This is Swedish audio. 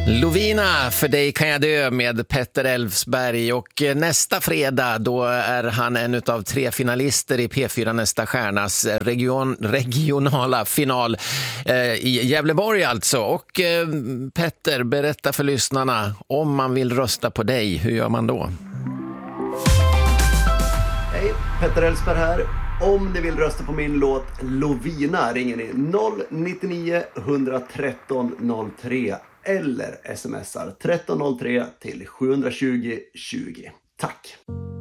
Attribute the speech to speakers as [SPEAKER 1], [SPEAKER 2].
[SPEAKER 1] Lovina, för dig kan jag dö med Petter Elfsberg, och nästa fredag då är han en av 3 finalister i P4 Nästa Stjärnas regionala final i Gävleborg alltså. Och Petter, berätta för lyssnarna, om man vill rösta på dig, hur gör man då?
[SPEAKER 2] Hej, Petter Elfsberg här. Om ni vill rösta på min låt Lovina ringer ni 099 113 03 eller smsar 1303 till 720 20. Tack!